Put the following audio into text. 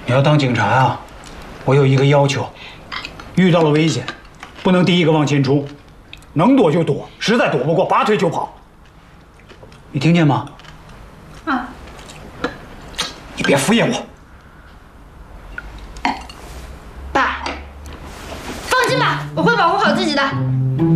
你要当警察啊，我有一个要求，遇到了危险，不能第一个往前冲，能躲就躲，实在躲不过，拔腿就跑。你听见吗？ 啊！ 你别敷衍我。 爸，放心吧，我会保护好自己的。